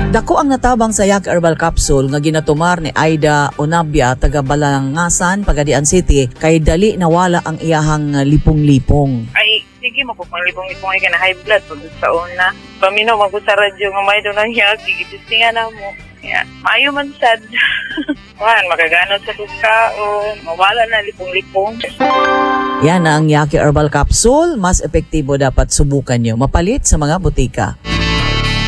Dako ang natabang sa Yaki Herbal Capsule nga ginatumar ni Aida Onabia taga Balangasan, Pagadian City kay dali nawala ang iyahang lipong-lipong. Ay, sige mo po panglipong-lipong ay ka na high blood pag sa una. Paminaw mo sa radyo nga may doon ang Yaki, itistingan na mo. Yeah. Maayo man sad. Wan, makaganod sa kuskaon, mawala na lipong-lipong. Yan ang Yaki Herbal Capsule, mas epektibo dapat subukan nyo. Mapalit sa mga butika.